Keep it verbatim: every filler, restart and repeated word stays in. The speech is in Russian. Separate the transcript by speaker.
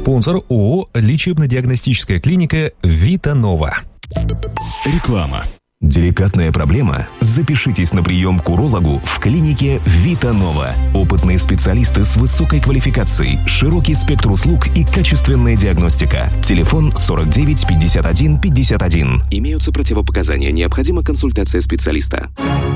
Speaker 1: Спонсор ООО «Лечебно-диагностическая клиника Витанова».
Speaker 2: Реклама.
Speaker 3: Деликатная проблема? Запишитесь на прием к урологу в клинике Витанова. Опытные специалисты с высокой квалификацией, широкий спектр услуг и качественная диагностика. Телефон сорок девять пятьдесят один пятьдесят один. Имеются противопоказания. Необходима консультация специалиста.